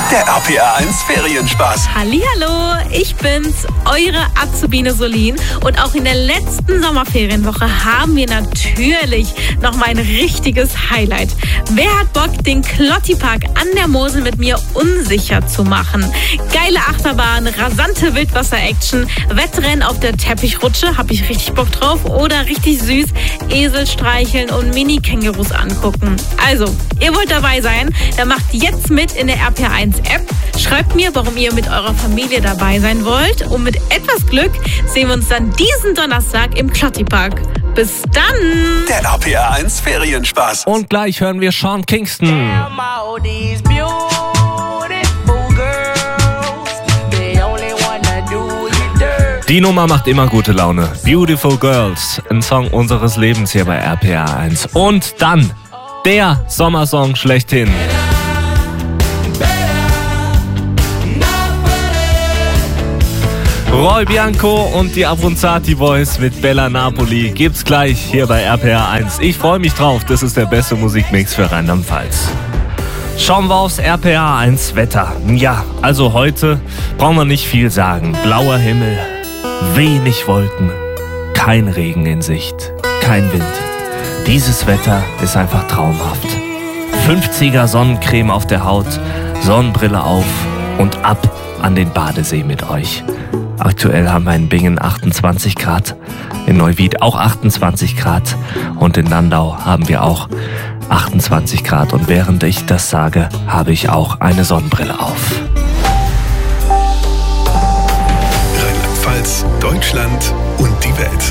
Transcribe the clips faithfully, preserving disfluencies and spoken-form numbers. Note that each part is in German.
Der R P R eins Ferienspaß. Hallihallo, ich bin's, eure Azubine Solin. Und auch in der letzten Sommerferienwoche haben wir natürlich noch mal ein richtiges Highlight. Wer hat Bock, den Klottipark an der Mosel mit mir unsicher zu machen? Geile Achterbahn, rasante Wildwasser-Action, Wettrennen auf der Teppichrutsche, hab ich richtig Bock drauf. Oder richtig süß, Esel streicheln und Mini-Kängurus angucken. Also, ihr wollt dabei sein, dann macht jetzt mit in der R P R eins App. Schreibt mir, warum ihr mit eurer Familie dabei sein wollt. Und mit etwas Glück sehen wir uns dann diesen Donnerstag im Klottipark. Bis dann! Der R P R eins Ferienspaß. Und gleich hören wir Sean Kingston. Die Nummer macht immer gute Laune. Beautiful Girls, ein Song unseres Lebens hier bei R P R eins. Und dann der Sommersong schlechthin. Roy Bianco und die Abronzati Boys mit Bella Napoli gibt's gleich hier bei R P R eins. Ich freue mich drauf, das ist der beste Musikmix für Rheinland-Pfalz. Schauen wir aufs R P R eins Wetter. Ja, also heute brauchen wir nicht viel sagen. Blauer Himmel, wenig Wolken, kein Regen in Sicht, kein Wind. Dieses Wetter ist einfach traumhaft. fünfziger Sonnencreme auf der Haut, Sonnenbrille auf und ab an den Badesee mit euch. Aktuell haben wir in Bingen achtundzwanzig Grad, in Neuwied auch achtundzwanzig Grad und in Landau haben wir auch achtundzwanzig Grad. Und während ich das sage, habe ich auch eine Sonnenbrille auf. Rheinland-Pfalz, Deutschland und die Welt.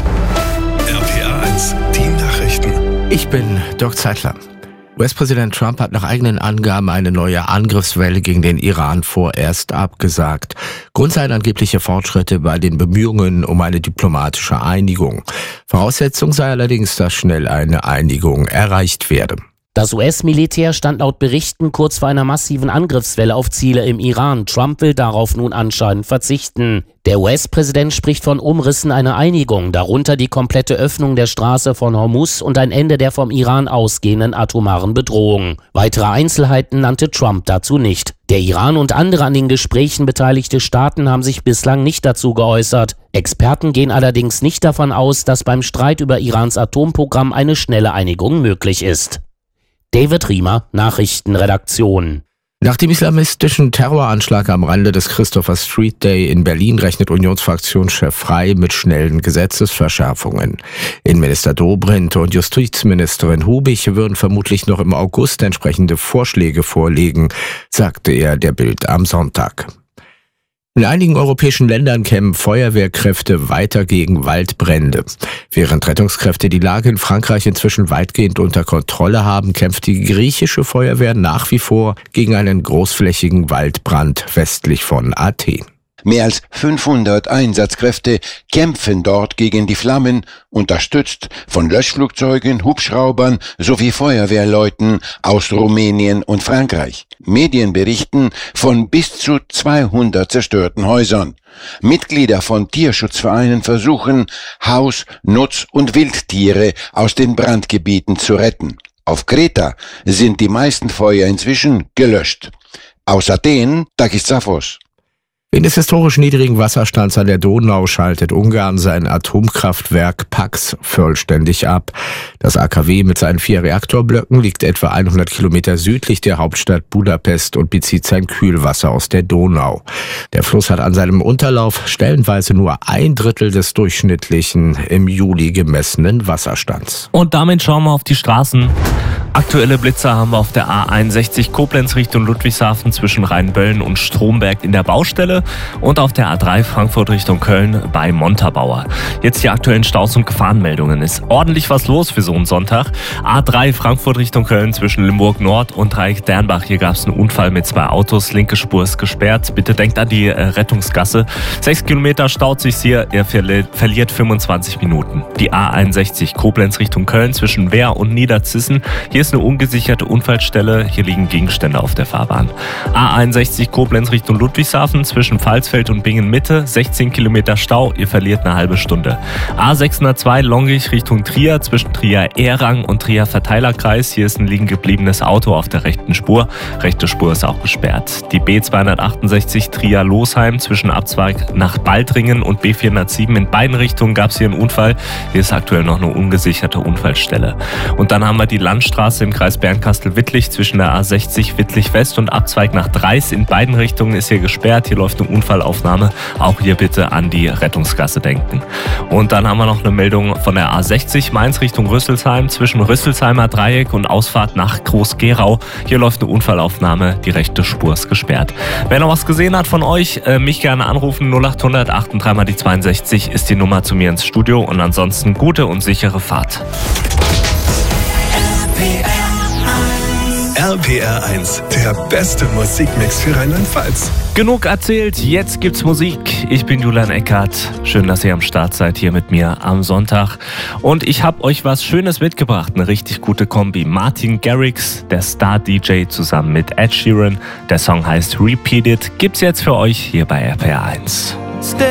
R P R eins, die Nachrichten. Ich bin Dirk Zeitler. U S-Präsident Trump hat nach eigenen Angaben eine neue Angriffswelle gegen den Iran vorerst abgesagt. Grund seien angebliche Fortschritte bei den Bemühungen um eine diplomatische Einigung. Voraussetzung sei allerdings, dass schnell eine Einigung erreicht werde. Das U S-Militär stand laut Berichten kurz vor einer massiven Angriffswelle auf Ziele im Iran. Trump will darauf nun anscheinend verzichten. Der U S-Präsident spricht von Umrissen einer Einigung, darunter die komplette Öffnung der Straße von Hormuz und ein Ende der vom Iran ausgehenden atomaren Bedrohung. Weitere Einzelheiten nannte Trump dazu nicht. Der Iran und andere an den Gesprächen beteiligte Staaten haben sich bislang nicht dazu geäußert. Experten gehen allerdings nicht davon aus, dass beim Streit über Irans Atomprogramm eine schnelle Einigung möglich ist. David Riemer, Nachrichtenredaktion. Nach dem islamistischen Terroranschlag am Rande des Christopher Street Day in Berlin rechnet Unionsfraktionschef Frey mit schnellen Gesetzesverschärfungen. Innenminister Dobrindt und Justizministerin Hubich würden vermutlich noch im August entsprechende Vorschläge vorlegen, sagte er der Bild am Sonntag. In einigen europäischen Ländern kämpfen Feuerwehrkräfte weiter gegen Waldbrände. Während Rettungskräfte die Lage in Frankreich inzwischen weitgehend unter Kontrolle haben, kämpft die griechische Feuerwehr nach wie vor gegen einen großflächigen Waldbrand westlich von Athen. Mehr als fünfhundert Einsatzkräfte kämpfen dort gegen die Flammen, unterstützt von Löschflugzeugen, Hubschraubern sowie Feuerwehrleuten aus Rumänien und Frankreich. Medien berichten von bis zu zweihundert zerstörten Häusern. Mitglieder von Tierschutzvereinen versuchen, Haus-, Nutz- und Wildtiere aus den Brandgebieten zu retten. Auf Kreta sind die meisten Feuer inzwischen gelöscht. Aus Athen, Takis Zaphos. Wegen des historisch niedrigen Wasserstands an der Donau schaltet Ungarn sein Atomkraftwerk Paks vollständig ab. Das A K W mit seinen vier Reaktorblöcken liegt etwa hundert Kilometer südlich der Hauptstadt Budapest und bezieht sein Kühlwasser aus der Donau. Der Fluss hat an seinem Unterlauf stellenweise nur ein Drittel des durchschnittlichen im Juli gemessenen Wasserstands. Und damit schauen wir auf die Straßen. Aktuelle Blitzer haben wir auf der A einundsechzig Koblenz Richtung Ludwigshafen zwischen Rheinböllen und Stromberg in der Baustelle und auf der A drei Frankfurt Richtung Köln bei Montabaur. Jetzt die aktuellen Staus und Gefahrenmeldungen. Ist ordentlich was los für so einen Sonntag. A drei Frankfurt Richtung Köln zwischen Limburg Nord und Dreieck-Dernbach. Hier gab es einen Unfall mit zwei Autos. Linke Spur ist gesperrt. Bitte denkt an die äh, Rettungsgasse. Sechs Kilometer staut sich hier. Er verli- verliert fünfundzwanzig Minuten. Die A einundsechzig Koblenz Richtung Köln zwischen Wehr und Niederzissen. Hier ist eine ungesicherte Unfallstelle. Hier liegen Gegenstände auf der Fahrbahn. A einundsechzig Koblenz Richtung Ludwigshafen zwischen zwischen Pfalzfeld und Bingen Mitte, sechzehn Kilometer Stau, ihr verliert eine halbe Stunde. A sechshundertzwei Longich Richtung Trier, zwischen Trier-Ehrang und Trier-Verteilerkreis. Hier ist ein liegen gebliebenes Auto auf der rechten Spur. Rechte Spur ist auch gesperrt. Die B zweihundertachtundsechzig Trier-Losheim zwischen Abzweig nach Baldringen und B vierhundertsieben. In beiden Richtungen gab es hier einen Unfall. Hier ist aktuell noch eine ungesicherte Unfallstelle. Und dann haben wir die Landstraße im Kreis Bernkastel-Wittlich zwischen der A sechzig Wittlich West und Abzweig nach Dreis. In beiden Richtungen ist hier gesperrt. Hier läuft eine Unfallaufnahme. Auch hier bitte an die Rettungsgasse denken. Und dann haben wir noch eine Meldung von der A sechzig Mainz Richtung Rüsselsheim zwischen Rüsselsheimer Dreieck und Ausfahrt nach Groß-Gerau. Hier läuft eine Unfallaufnahme. Die rechte Spur ist gesperrt. Wer noch was gesehen hat von euch, äh, mich gerne anrufen. null acht hundert achtunddreißig mal die zweiundsechzig ist die Nummer zu mir ins Studio. Und ansonsten gute und sichere Fahrt. R P R eins, der beste Musikmix für Rheinland-Pfalz. Genug erzählt, jetzt gibt's Musik. Ich bin Julian Eckert. Schön, dass ihr am Start seid hier mit mir am Sonntag. Und ich habe euch was Schönes mitgebracht, eine richtig gute Kombi. Martin Garrix, der Star-D J, zusammen mit Ed Sheeran. Der Song heißt Repeat It. Gibt's jetzt für euch hier bei R P R eins.